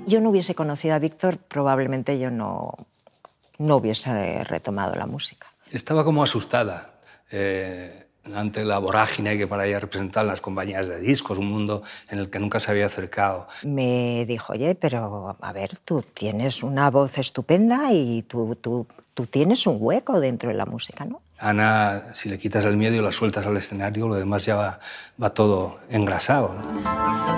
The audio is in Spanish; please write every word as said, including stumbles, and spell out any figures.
yo no hubiese conocido a Víctor, probablemente yo no, no hubiese retomado la música. Estaba como asustada eh, ante la vorágine que para ella representan las compañías de discos, un mundo en el que nunca se había acercado. Me dijo, oye, pero a ver, tú tienes una voz estupenda y tú, tú, tú tienes un hueco dentro de la música, ¿no? Ana, si le quitas el miedo y la sueltas al escenario, lo demás ya va, va todo engrasado, ¿no?